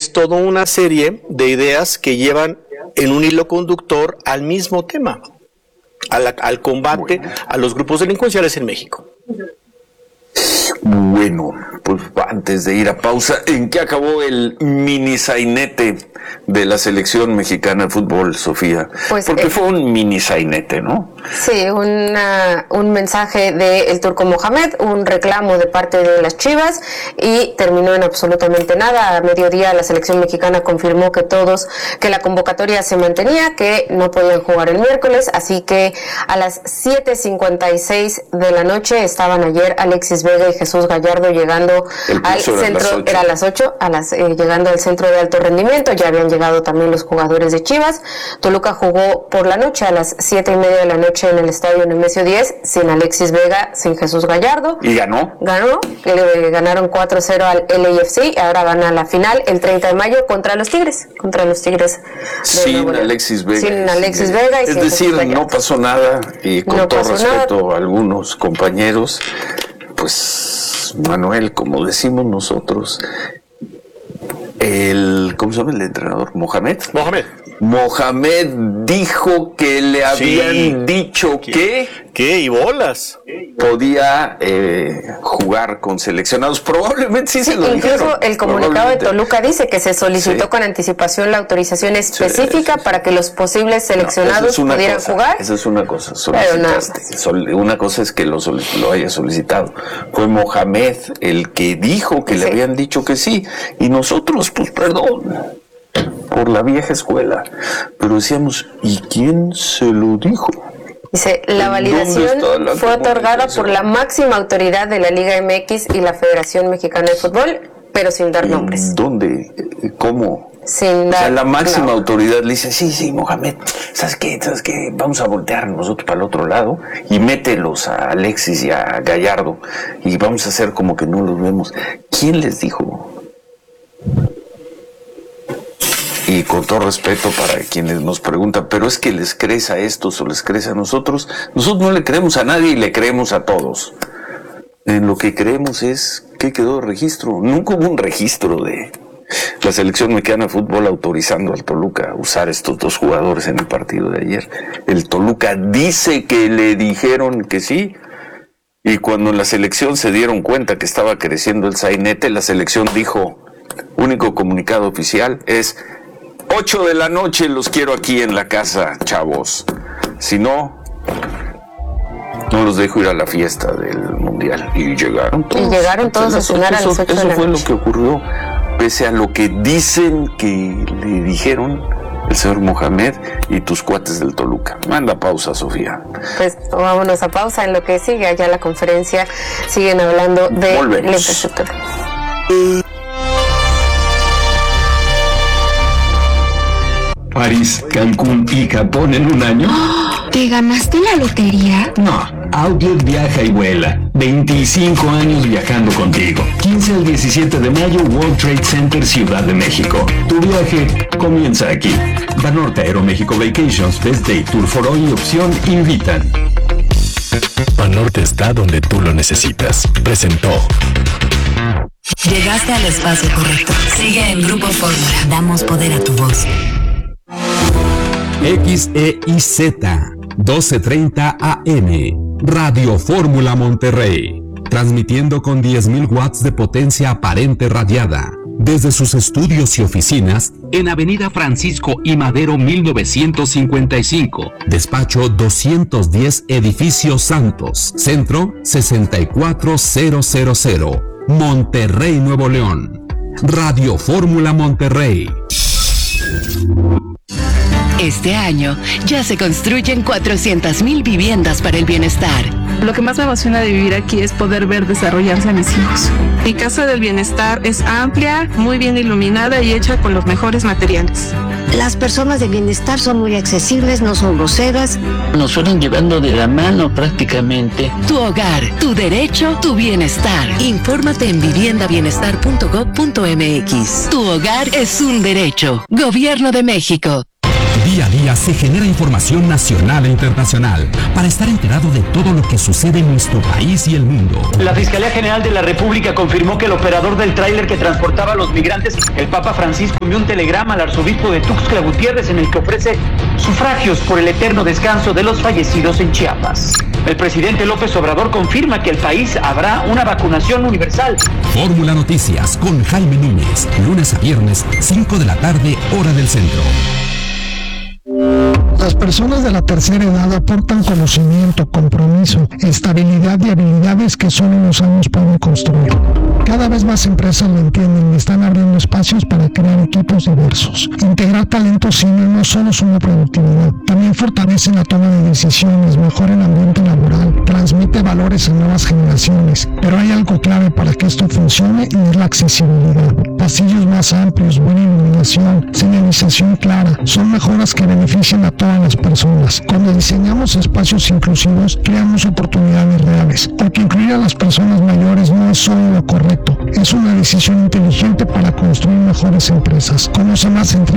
es toda una serie de ideas que llevan en un hilo conductor al mismo tema, al combate a los grupos delincuenciales en México. Bueno, pues antes de ir a pausa, ¿en qué acabó el mini sainete de la selección mexicana de fútbol, Sofía? Pues, porque fue un mini sainete, ¿no? Sí, un mensaje del Turco Mohamed, un reclamo de parte de las Chivas y terminó en absolutamente nada. A mediodía la selección mexicana confirmó que la convocatoria se mantenía, que no podían jugar el miércoles, así que a las 7:56 de la noche estaban ayer Alexis Vega y Jesús Gallardo llegando al centro, era a las 8, llegando al centro de alto rendimiento. Ya habían llegado también los jugadores de Chivas. Toluca jugó por la noche a las 7:30 de la noche en el estadio Nemesio 10, sin Alexis Vega, sin Jesús Gallardo. ¿Y ganó? Ganaron 4-0 al LAFC y ahora van a la final el 30 de mayo contra los Tigres sin Alexis Vega. Sin Alexis Vega y es sin decir, Jesús no pasó nada y con todo respeto a algunos compañeros, pues Manuel, como decimos nosotros, ¿cómo se llama el entrenador? Mohamed dijo que le habían dicho que y bolas podía jugar con seleccionados. Probablemente sí se lo dijeron. Incluso el comunicado de Toluca dice que se solicitó con anticipación la autorización específica para que los posibles seleccionados pudieran jugar. Esa es una cosa. Una cosa es que lo haya solicitado. Fue Mohamed el que dijo que le habían dicho que sí. Y nosotros, pues perdón, por la vieja escuela, pero decíamos, ¿y quién se lo dijo? Dice, la validación fue otorgada por la máxima autoridad de la Liga MX y la Federación Mexicana de Fútbol, pero sin dar nombres. ¿Dónde? ¿Cómo? Sin dar, o sea, la máxima autoridad le dice, sí, Mohamed, ¿sabes qué? Vamos a voltear nosotros para el otro lado y mételos a Alexis y a Gallardo y vamos a hacer como que no los vemos. ¿Quién les dijo? Y con todo respeto para quienes nos preguntan, pero es que les crees a estos o les crees a nosotros. Nosotros no le creemos a nadie y le creemos a todos. En lo que creemos es que quedó de registro. Nunca hubo un registro de la selección mexicana de fútbol autorizando al Toluca a usar estos dos jugadores en el partido de ayer. El Toluca dice que le dijeron que sí. Y cuando en la selección se dieron cuenta que estaba creciendo el sainete, la selección dijo, único comunicado oficial es: 8 de la noche los quiero aquí en la casa, chavos. Si no, no los dejo ir a la fiesta del Mundial. Y llegaron todos. A cenar a las 8 de la noche. Eso fue lo que ocurrió, pese a lo que dicen que le dijeron el señor Mohamed y tus cuates del Toluca. Manda pausa, Sofía. Pues vámonos a pausa. En lo que sigue allá la conferencia siguen hablando de la infraestructura. París, Cancún y Japón en un año. ¿Te ganaste la lotería? No, Outlet viaja y vuela. 25 años viajando contigo. 15 al 17 de mayo, World Trade Center, Ciudad de México. Tu viaje comienza aquí. Banorte Aeroméxico Vacations, Best Day, Tour for All y Opción invitan. Banorte está donde tú lo necesitas. Presentó. Llegaste al espacio correcto. Sigue en Grupo Fórmula. Damos poder a tu voz. XEIZ 1230 AM Radio Fórmula Monterrey, transmitiendo con 10.000 watts de potencia aparente radiada desde sus estudios y oficinas en Avenida Francisco I. Madero 1955, despacho 210, Edificio Santos, Centro 64000, Monterrey, Nuevo León. Radio Fórmula Monterrey. Este año ya se construyen 400,000 viviendas para el bienestar. Lo que más me emociona de vivir aquí es poder ver desarrollarse a mis hijos. Mi casa del bienestar es amplia, muy bien iluminada y hecha con los mejores materiales. Las personas de bienestar son muy accesibles, no son groseras. Nos suelen llevando de la mano prácticamente. Tu hogar, tu derecho, tu bienestar. Infórmate en viviendabienestar.gov.mx. Tu hogar es un derecho. Gobierno de México. Día a día se genera información nacional e internacional para estar enterado de todo lo que sucede en nuestro país y el mundo. La Fiscalía General de la República confirmó que el operador del tráiler que transportaba a los migrantes, el Papa Francisco, envió un telegrama al arzobispo de Tuxtla Gutiérrez en el que ofrece sufragios por el eterno descanso de los fallecidos en Chiapas. El presidente López Obrador confirma que el país habrá una vacunación universal. Fórmula Noticias con Jaime Núñez, lunes a viernes, 5 de la tarde, hora del centro. Las personas de la tercera edad aportan conocimiento, compromiso, estabilidad y habilidades que solo los años pueden construir. Cada vez más empresas lo entienden y están abriendo espacios para crear equipos diversos. Integrar talento senior no solo suma productividad, también fortalece la toma de decisiones, mejora el ambiente laboral, transmite valores a nuevas generaciones. Pero hay algo clave para que esto funcione y es la accesibilidad. Pasillos más amplios, buena iluminación, señalización clara, son mejoras que benefician a todas las personas. Cuando diseñamos espacios inclusivos, creamos oportunidades reales, porque incluir a las personas mayores no es solo lo correcto, es una decisión inteligente para construir mejores empresas. Conoce más en